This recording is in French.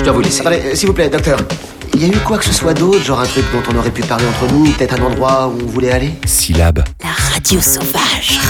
dois vous laisser. Attendez, s'il vous plaît, docteur. Il y a eu quoi que ce soit d'autre, genre un truc dont on aurait pu parler entre nous, peut-être un endroit où on voulait aller? Syllabe. La radio sauvage.